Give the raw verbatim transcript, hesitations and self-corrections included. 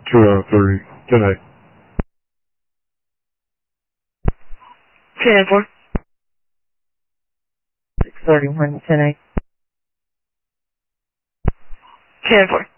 two oh three, ten eight. ten four. six thirty-one, ten eight. ten four.